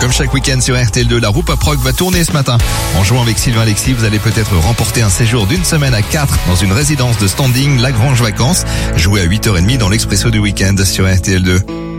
Comme chaque week-end sur RTL2, la roue pop rock va tourner ce matin. En jouant avec Sylvain Alexis, vous allez peut-être remporter un séjour d'une semaine à 4 dans une résidence de standing Lagrange Vacances. Jouez à 8h30 dans l'Expresso du week-end sur RTL2.